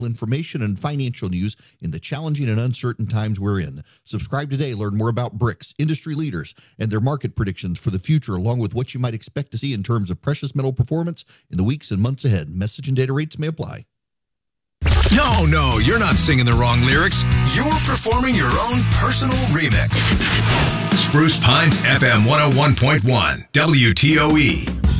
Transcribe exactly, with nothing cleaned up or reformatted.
information and financial news in the challenging and uncertain times we're in. Subscribe today. Learn more about bricks, industry leaders, and their market predictions for the future, along with what you might expect to see in terms of precious metal performance in the weeks and months ahead. Message and data rates may apply. No, no, you're not singing the wrong lyrics. You're performing your own personal remix. Spruce Pines F M one oh one point one, W T O E.